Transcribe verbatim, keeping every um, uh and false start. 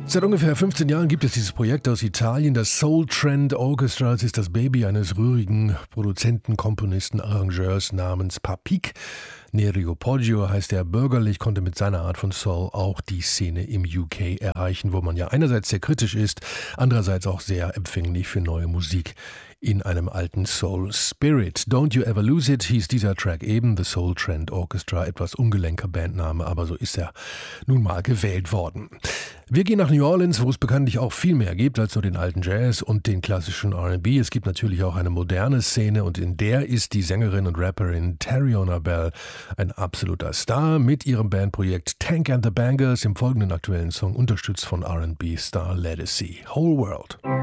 Seit ungefähr fünfzehn Jahren gibt es dieses Projekt aus Italien, das Soul Trend Orchestra. Es ist das Baby eines rührigen Produzenten, Komponisten, Arrangeurs namens Papik. Nerio Poggio heißt er bürgerlich, konnte mit seiner Art von Soul auch die Szene im U K erreichen, wo man ja einerseits sehr kritisch ist, andererseits auch sehr empfänglich für neue Musik in einem alten Soul Spirit. Don't You Ever Lose It hieß dieser Track eben, The Soul Trend Orchestra, etwas ungelenker Bandname, aber so ist er nun mal gewählt worden. Wir gehen nach New Orleans, wo es bekanntlich auch viel mehr gibt als nur den alten Jazz und den klassischen R and B. Es gibt natürlich auch eine moderne Szene und in der ist die Sängerin und Rapperin Tariona Bell ein absoluter Star mit ihrem Bandprojekt Tank and the Bangers, im folgenden aktuellen Song unterstützt von R and B-Star Ledisi. Whole World.